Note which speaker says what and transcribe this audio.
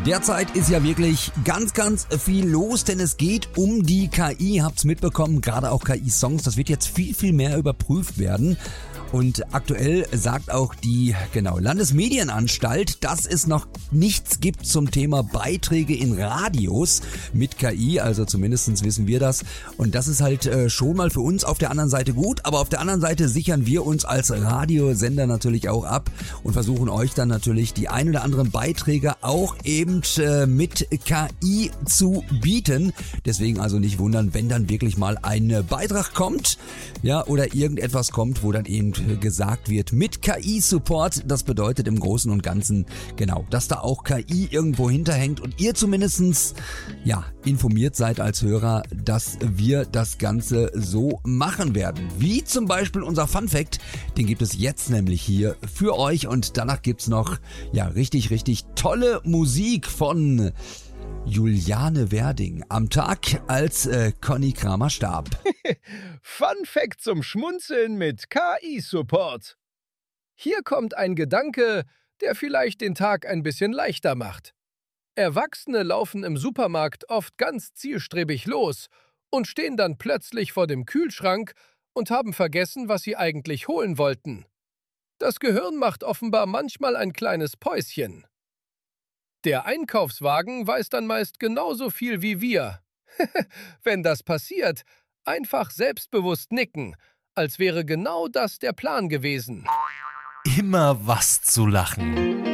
Speaker 1: Derzeit ist ja wirklich ganz, ganz viel los, denn es geht um die KI. Habt's mitbekommen, gerade auch KI-Songs. Das wird jetzt viel, viel mehr überprüft werden. Und aktuell sagt auch die Landesmedienanstalt, dass es noch nichts gibt zum Thema Beiträge in Radios mit KI, also zumindest wissen wir das. Und das ist halt schon mal für uns auf der anderen Seite gut, aber auf der anderen Seite sichern wir uns als Radiosender natürlich auch ab und versuchen euch dann natürlich die ein oder anderen Beiträge auch eben mit KI zu bieten. Deswegen also nicht wundern, wenn dann wirklich mal ein Beitrag kommt, ja, oder irgendetwas kommt, wo dann eben gesagt wird mit KI-Support. Das bedeutet im Großen und Ganzen, genau, dass da auch KI irgendwo hinterhängt und ihr zumindestens, ja, informiert seid als Hörer, dass wir das Ganze so machen werden. Wie zum Beispiel unser Fun Fact, den gibt es jetzt nämlich hier für euch und danach gibt's noch, ja, richtig, richtig tolle Musik von Juliane Werding am Tag, als Conny Kramer starb.
Speaker 2: Fun Fact zum Schmunzeln mit KI-Support. Hier kommt ein Gedanke, der vielleicht den Tag ein bisschen leichter macht. Erwachsene laufen im Supermarkt oft ganz zielstrebig los und stehen dann plötzlich vor dem Kühlschrank und haben vergessen, was sie eigentlich holen wollten. Das Gehirn macht offenbar manchmal ein kleines Päuschen. Der Einkaufswagen weiß dann meist genauso viel wie wir. Wenn das passiert, einfach selbstbewusst nicken, als wäre genau das der Plan gewesen.
Speaker 3: Immer was zu lachen.